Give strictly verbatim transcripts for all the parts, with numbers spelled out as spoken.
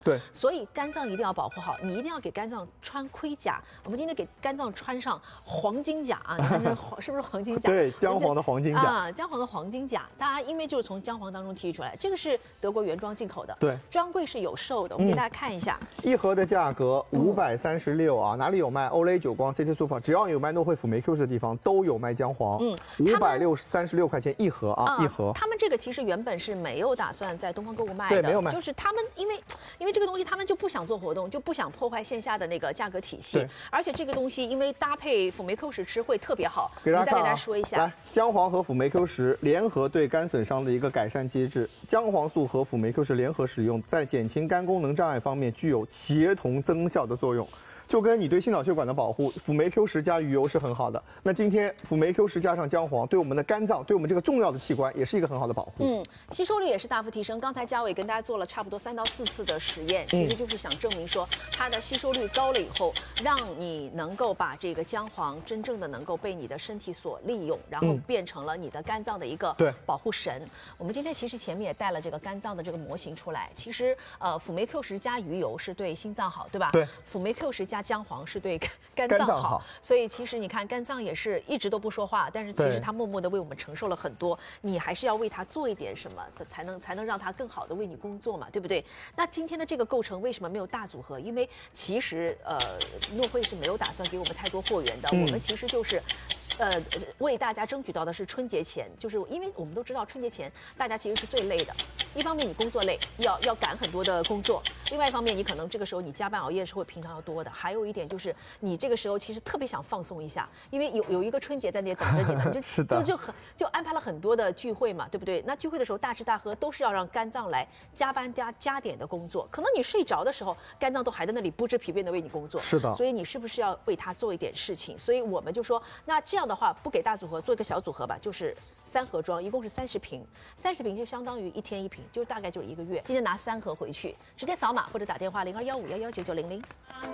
对， 所以肝脏一定要保护好，你一定要给肝脏穿盔甲。我们今天给肝脏穿上黄金甲啊，你看这黄是不是黄金甲？ 对，姜黄的黄金甲啊，姜黄的黄金甲，大家因为就是从姜黄当中提取出来，这个是德国原装进口的， 对， 专柜是有售的，我们给大家看一下， 嗯、一盒的价格五百三十六啊，哪里有卖？欧蕾、久光、C T Super， 只要有卖诺惠辅酶 Q 十的地方都有卖姜黄，嗯，五百六三十六块钱一盒啊， 嗯、 一盒。 他们这个其实原本是没有打算在东方购物卖的， 对，没有卖， 就是他们因为因为这个东西他们就不想做活动，就不想破坏线下的那个价格体系，而且这个东西因为搭配辅酶 Q 十吃会特别好， 给大家看、啊、 再给大家说一下， 来，姜黄和辅酶 Q 十联合对肝损伤的一个改善机制，姜黄素和辅酶 Q 十联合使用，在减轻肝功能障碍方面具有协同增效的作用。就跟你对心脑血管的保护，辅酶 Q 十加鱼油是很好的。那今天辅酶 Q 十加上姜黄，对我们的肝脏，对我们这个重要的器官，也是一个很好的保护。 嗯，吸收率也是大幅提升。刚才嘉伟跟大家做了差不多三到四次的实验，其实就是想证明说，它的吸收率高了以后，让你能够把这个姜黄真正的能够被你的身体所利用，然后变成了你的肝脏的一个保护神。我们今天其实前面也带了这个肝脏的这个模型出来。其实呃，辅酶 Q 十加鱼油是对心脏好，对吧？ 对。 辅酶 Q 十加姜黄是对肝脏好， 脏好， 所以其实你看肝脏也是一直都不说话，但是其实它默默的为我们承受了很多，你还是要为它做一点什么，才能才能让它更好的为你工作嘛，对不对？那今天的这个构成为什么没有大组合？因为其实呃，诺惠是没有打算给我们太多货源的，嗯、我们其实就是。呃，为大家争取到的是春节前，就是因为我们都知道春节前大家其实是最累的。一方面你工作累，要要赶很多的工作；另外一方面你可能这个时候你加班熬夜是会平常要多的。还有一点就是你这个时候其实特别想放松一下，因为有有一个春节在那里等着你呢，就就就很就安排了很多的聚会嘛，对不对？那聚会的时候大吃大喝都是要让肝脏来加班加加点的工作，可能你睡着的时候肝脏都还在那里不知疲惫的为你工作。 是的， 所以你是不是要为它做一点事情？所以我们就说，那这样的话不给大组合，做一个小组合吧，就是三盒装，一共是三十瓶，三十瓶就相当于一天一瓶，就大概就是一个月。今天拿三盒回去，直接扫码或者打电话零二幺五幺幺九九零零。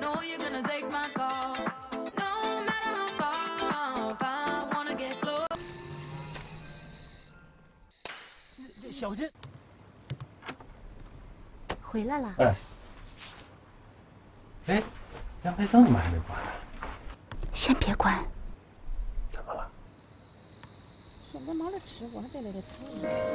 小心！ 回来了。 哎，哎，阳台灯怎么还没关？ 先别关。 怎么了？ 现在忙着吃，我还得来得吃。